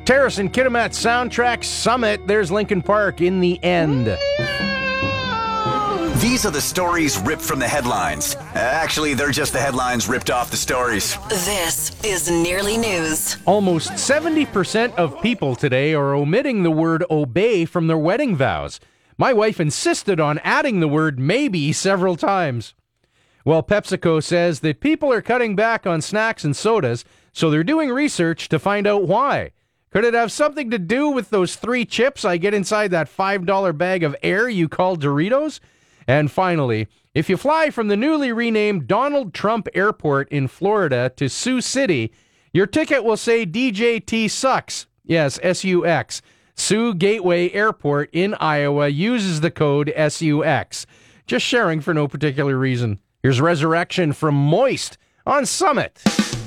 Terrace and Kitimat soundtrack Summit. There's Linkin Park in the end. These are the stories ripped from the headlines. Actually, they're just the headlines ripped off the stories. This is Nearly News. Almost 70% of people today are omitting the word obey from their wedding vows. My wife insisted on adding the word maybe several times. Well, PepsiCo says that people are cutting back on snacks and sodas, so they're doing research to find out why. Could it have something to do with those 3 chips I get inside that $5 bag of air you call Doritos? And finally, if you fly from the newly renamed Donald Trump Airport in Florida to Sioux City, your ticket will say DJT sucks. Yes, SUX. Sioux Gateway Airport in Iowa uses the code SUX. Just sharing for no particular reason. Here's Resurrection from Moist on Summit.